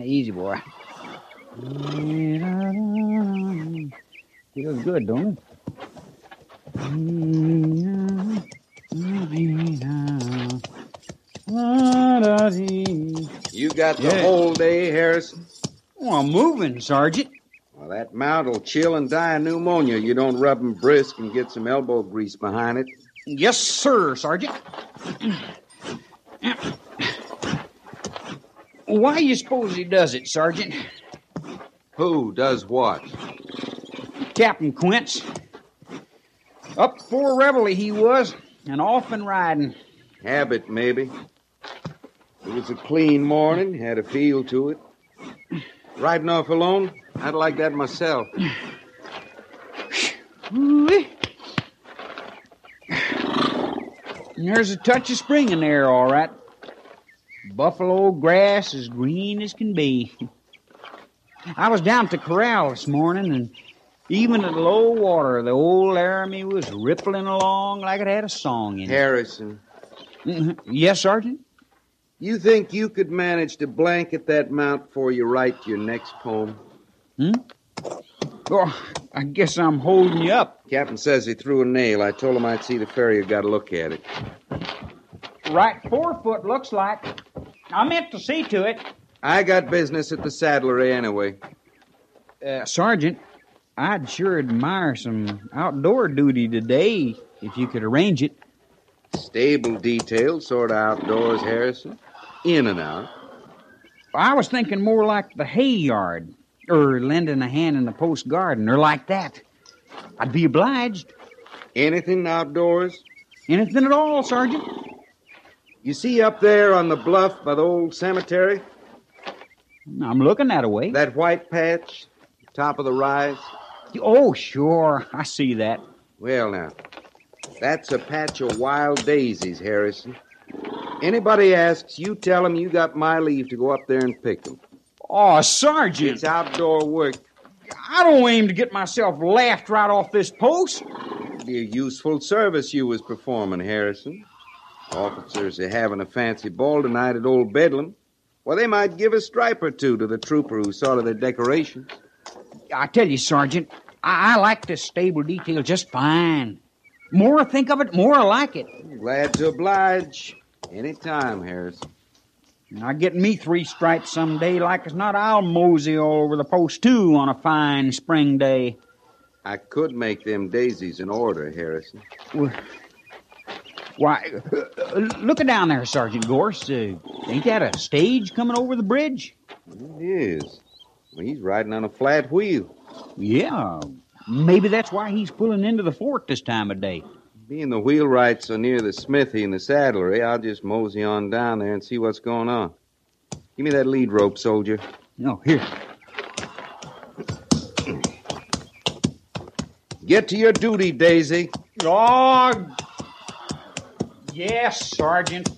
Easy, boy. Feels good, don't it? You got the whole day, Harrison? Oh, I'm moving, Sergeant. Well, that mount will chill and die of pneumonia. You don't rub 'em brisk and get some elbow grease behind it. Yes, sir, Sergeant. Why you suppose he does it, Sergeant? Who does what? Captain Quince. Up for reveille he was, and off and riding. Habit, maybe. It was a clean morning, had a feel to it. Riding off alone? I'd like that myself. There's a touch of spring in there, all right. Buffalo grass as green as can be. I was down at the corral this morning, and even at low water, the old Laramie was rippling along like it had a song in it. Harrison. Yes, Sergeant? You think you could manage to blanket that mount before you write your next poem? Oh, I guess I'm holding you up. Captain says he threw a nail. I told him I'd see the farrier got a look at it. Right forefoot, looks like. I meant to see to it. I got business at the saddlery anyway. Sergeant, I'd sure admire some outdoor duty today if you could arrange it. Stable details, sort of outdoors, Harrison. In and out. I was thinking more like the hay yard, or lending a hand in the post garden, or like that. I'd be obliged. Anything outdoors? Anything at all, Sergeant. You see up there on the bluff by the old cemetery? I'm looking that way. That white patch, top of the rise? Oh, sure. I see that. Well, now, that's a patch of wild daisies, Harrison. Anybody asks, you tell them you got my leave to go up there and pick them. Oh, Sergeant. It's outdoor work. I don't aim to get myself laughed right off this post. It'd be a useful service you was performing, Harrison. Officers are having a fancy ball tonight at Old Bedlam. Well, they might give a stripe or two to the trooper who saw to their decorations. I tell you, Sergeant, I like this stable detail just fine. More I think of it, more I like it. Glad to oblige. Any time, Harrison. Now, get me 3 stripes someday, like as not, I'll mosey all over the post, too, on a fine spring day. I could make them daisies in order, Harrison. Why, look down there, Sergeant Gorse. Ain't that a stage coming over the bridge? It is. Well, he's riding on a flat wheel. Yeah, maybe that's why he's pulling into the fort this time of day. Being the wheelwrights are near the smithy and the saddlery, I'll just mosey on down there and see what's going on. Give me that lead rope, soldier. No, here. Get to your duty, Daisy. Oh, yes, Sergeant.